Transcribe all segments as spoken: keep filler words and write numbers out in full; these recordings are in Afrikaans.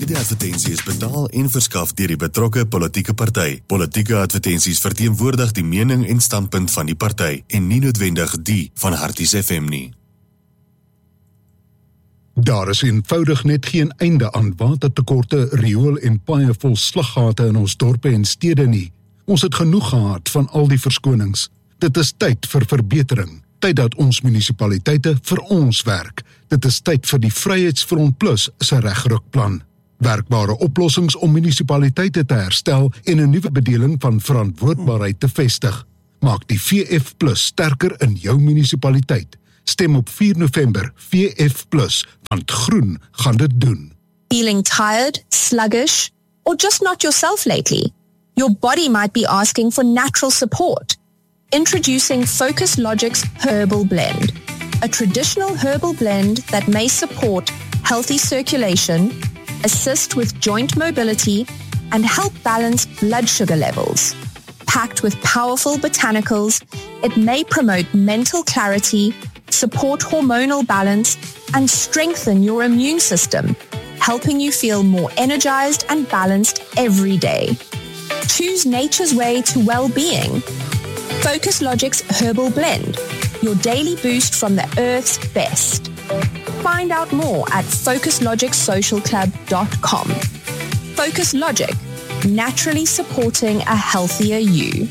Hierdie advertensie is betaal en verskaf deur die betrokke politieke party. Politieke advertensies verteenwoordig die mening en standpunt van die party en nie noodwendig die van Harties F M nie. Daar is eenvoudig net geen einde aan watertekorte, riool en baie vol slaggate in ons dorpe en stede nie. Ons het genoeg gehad van al die verskonings. Dit is tyd vir verbetering. Tyd dat ons munisipaliteite vir ons werk. Dit is tyd vir die Vryheidsfront Plus se regrukplan. Werkbare oplossings om munisipaliteite te herstel en 'n nuwe bedeling van verantwoordbaarheid te vestig. Maak die V F Plus sterker in jou munisipaliteit. Stem op vier November V F Plus, want groen gaan dit doen. Feeling tired, sluggish, or just not yourself lately? Your body might be asking for natural support. Introducing Focus Logic's Herbal Blend, a traditional herbal blend that may support healthy circulation, assist with joint mobility, and help balance blood sugar levels. Packed with powerful botanicals, it may promote mental clarity, support hormonal balance, and strengthen your immune system, helping you feel more energized and balanced every day. Choose nature's way to well-being. Focus Logic's Herbal Blend, your daily boost from the earth's best. Find out more at focus logic social club dot com. Focus Logic, naturally supporting a healthier you.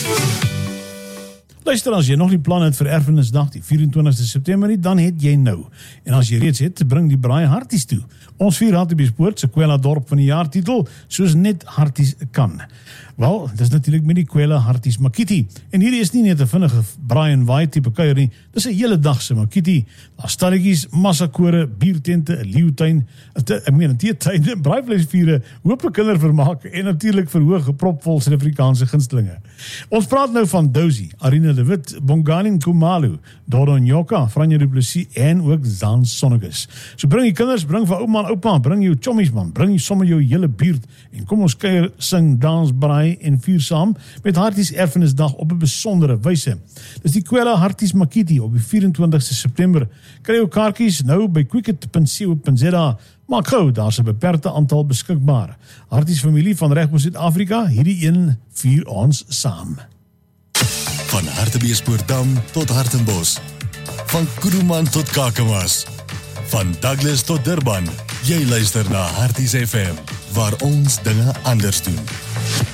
Luister, as jy nog nie plan het vir Erfenisdag die vyf en twintigste September nie, dan het jy nou. En as jy reeds het, bring die braai Harties toe. Ons vier Hartbeespoort se Kwela dorp van die jaar titel, soos net Harties kan. Wel, dis natuurlik met die Kwela Harties Makiti. En hierdie is nie net 'n vinnige braai en waai tipe kuier nie, dis 'n hele dag se Makiti. Daar stalletjies, massakore, biertente, 'n leeutuin, 'n ek meen 'n teetuin, braaivleisvure, hoop kindervermaak en natuurlik verhoog gepropvol Suid-Afrikaanse gunstelinge. Ons praat nou van Dozy, Arina de Wit, Bongani Nkumalu, Dodo Nyoka, Franja Du Plessis en ook Zaan Sonnegus. So bring die kinders, bring vir ouma en oupa, bring jou chommies man, bring jy sommer jou hele buurt en kom ons kuier, sing, dans, braai en vier saam met Harties Erfenisdag op 'n besondere wyse. Dis die Kwela Harties Makiti op die vyf en twintigste September. Kry jou kaartjies nou by quicket punt co punt za. Maak gou, daar's 'n beperkte aantal beskikbaar. Harties familie van reg oor Suid-Afrika, hierdie een vier ons saam. Van Hartbeespoortdam tot Hartenbos. Van Kuruman tot Kakamas. Van Douglas tot Durban. Jy luister na Harties F M, waar ons dinge anders doen.